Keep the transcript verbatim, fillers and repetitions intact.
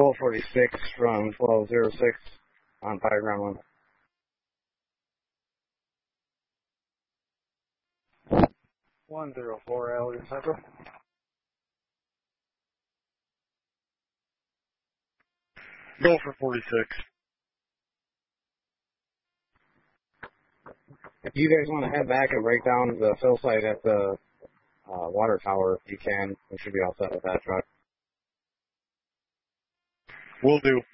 twelve forty-six from twelve oh six on fire ground one. one zero four, Alligator Central. Go for forty-six. If you guys want to head back and break down the fill site at the uh, water tower, if you can, we should be all set with that truck. Will do.